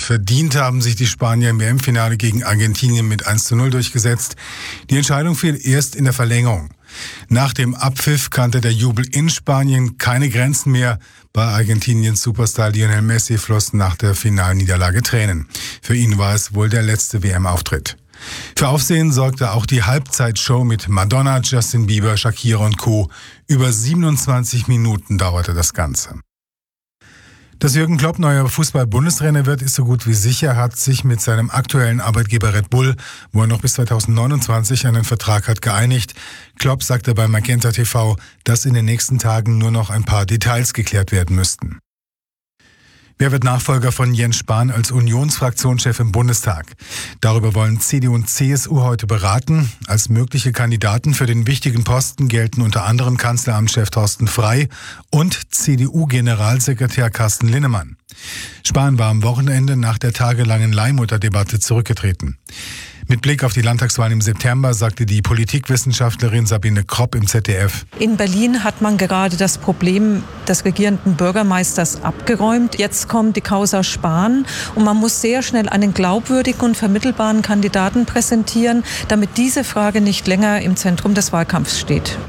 Verdient haben sich die Spanier im WM-Finale gegen Argentinien mit 1:0 durchgesetzt. Die Entscheidung fiel erst in der Verlängerung. Nach dem Abpfiff kannte der Jubel in Spanien keine Grenzen mehr. Bei Argentiniens Superstar Lionel Messi flossen nach der Finalniederlage Tränen. Für ihn war es wohl der letzte WM-Auftritt. Für Aufsehen sorgte auch die Halbzeitshow mit Madonna, Justin Bieber, Shakira und Co. Über 27 Minuten dauerte das Ganze. Dass Jürgen Klopp neuer Fußball-Bundestrainer wird, ist so gut wie sicher, hat sich mit seinem aktuellen Arbeitgeber Red Bull, wo er noch bis 2029 einen Vertrag hat, geeinigt. Klopp sagte bei Magenta TV, dass in den nächsten Tagen nur noch ein paar Details geklärt werden müssten. Wer wird Nachfolger von Jens Spahn als Unionsfraktionschef im Bundestag? Darüber wollen CDU und CSU heute beraten. Als mögliche Kandidaten für den wichtigen Posten gelten unter anderem Kanzleramtschef Thorsten Frey und CDU-Generalsekretär Carsten Linnemann. Spahn war am Wochenende nach der tagelangen Leihmutterdebatte zurückgetreten. Mit Blick auf die Landtagswahlen im September sagte die Politikwissenschaftlerin Sabine Kropp im ZDF: In Berlin hat man gerade das Problem des regierenden Bürgermeisters abgeräumt. Jetzt kommt die Causa Spahn und man muss sehr schnell einen glaubwürdigen und vermittelbaren Kandidaten präsentieren, damit diese Frage nicht länger im Zentrum des Wahlkampfs steht.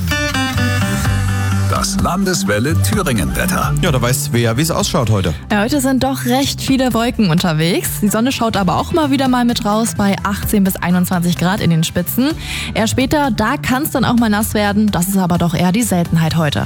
Das Landeswelle Thüringen-Wetter. Ja, da weißt du ja, wie es ausschaut heute. Ja, heute sind doch recht viele Wolken unterwegs. Die Sonne schaut aber auch mal wieder mal mit raus bei 18 bis 21 Grad in den Spitzen. Eher später, da kann es dann auch mal nass werden. Das ist aber doch eher die Seltenheit heute.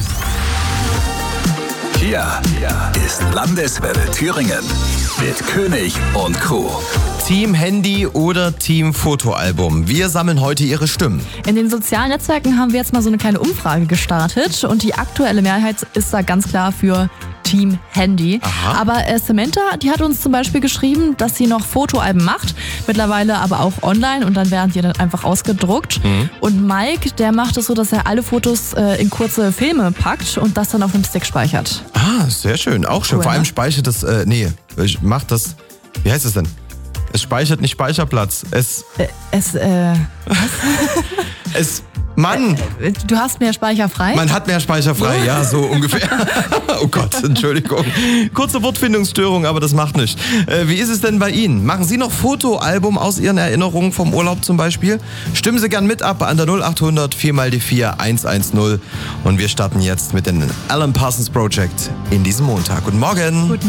Hier ist Landeswelle Thüringen mit König und Co. Team Handy oder Team Fotoalbum. Wir sammeln heute Ihre Stimmen. In den sozialen Netzwerken haben wir jetzt mal so eine kleine Umfrage gestartet und die aktuelle Mehrheit ist da ganz klar für Team Handy. Aha. Aber Samantha, die hat uns zum Beispiel geschrieben, dass sie noch Fotoalben macht, mittlerweile aber auch online und dann werden die dann einfach ausgedruckt. Und Mike, der macht es so, dass er alle Fotos in kurze Filme packt und das dann auf einem Stick speichert. Ah, sehr schön. Auch schön. Cool, Vor allem ne? speichert das, macht das, wie heißt es denn? Es speichert nicht Speicherplatz. Mann! Du hast mehr Speicher frei? Man hat mehr Speicher frei, ja, so ungefähr. Oh Gott, Entschuldigung. Kurze Wortfindungsstörung, aber das macht nichts. Wie ist es denn bei Ihnen? Machen Sie noch Fotoalbum aus Ihren Erinnerungen vom Urlaub zum Beispiel? Stimmen Sie gern mit ab an der 0800 4x4 110. Und wir starten jetzt mit dem Alan Parsons Project in diesem Montag. Guten Morgen. Guten